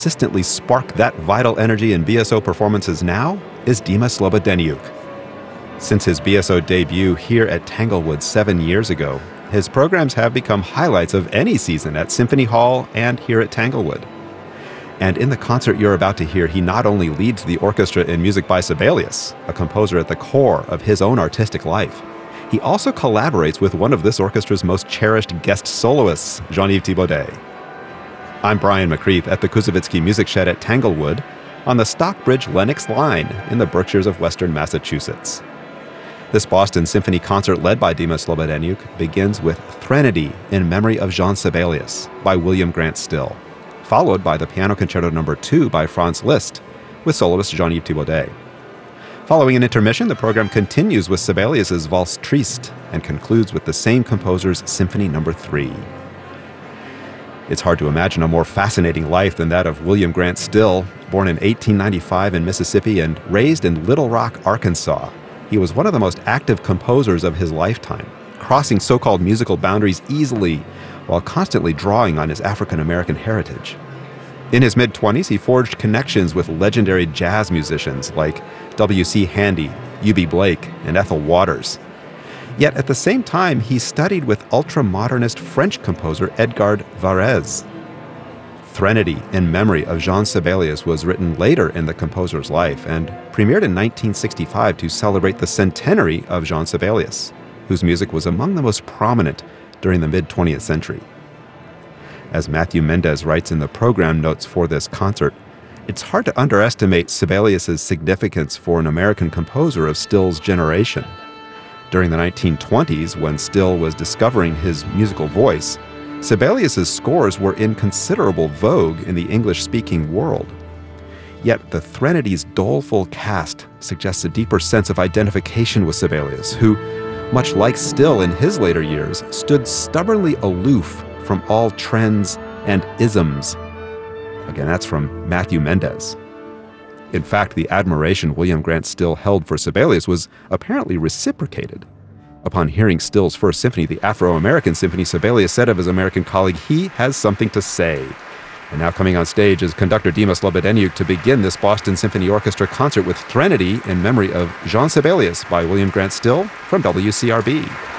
consistently spark that vital energy in BSO performances now is Dima Slobodeniuk. Since his BSO debut here at Tanglewood 7 years ago, his programs have become highlights of any season at Symphony Hall and here at Tanglewood. And in the concert you're about to hear, he not only leads the orchestra in music by Sibelius, a composer at the core of his own artistic life, he also collaborates with one of this orchestra's most cherished guest soloists, Jean-Yves Thibaudet. I'm Brian McCreath at the Koussevitzky Music Shed at Tanglewood on the Stockbridge-Lenox line in the Berkshires of Western Massachusetts. This Boston Symphony concert led by Dima Slobodeniuk begins with Threnody in Memory of Jean Sibelius by William Grant Still, followed by the Piano Concerto No. 2 by Franz Liszt with soloist Jean-Yves Thibaudet. Following an intermission, the program continues with Sibelius's Valse Triste and concludes with the same composer's Symphony No. 3. It's hard to imagine a more fascinating life than that of William Grant Still, born in 1895 in Mississippi and raised in Little Rock, Arkansas. He was one of the most active composers of his lifetime, crossing so-called musical boundaries easily while constantly drawing on his African-American heritage. In his mid-20s, he forged connections with legendary jazz musicians like W.C. Handy, U.B. Blake, and Ethel Waters. Yet at the same time, he studied with ultra-modernist French composer Edgard Varèse. Threnody in Memory of Jean Sibelius was written later in the composer's life and premiered in 1965 to celebrate the centenary of Jean Sibelius, whose music was among the most prominent during the mid-20th century. As Matthew Mendez writes in the program notes for this concert, it's hard to underestimate Sibelius's significance for an American composer of Still's generation. During the 1920s, when Still was discovering his musical voice, Sibelius's scores were in considerable vogue in the English-speaking world. Yet the Threnady's doleful cast suggests a deeper sense of identification with Sibelius, who, much like Still in his later years, stood stubbornly aloof from all trends and isms. Again, that's from Matthew Mendez. In fact, the admiration William Grant Still held for Sibelius was apparently reciprocated. Upon hearing Still's first symphony, the Afro-American Symphony, Sibelius said of his American colleague, "He has something to say." And now coming on stage is conductor Dima Slobodeniuk to begin this Boston Symphony Orchestra concert with Threnody in Memory of Jean Sibelius by William Grant Still from WCRB.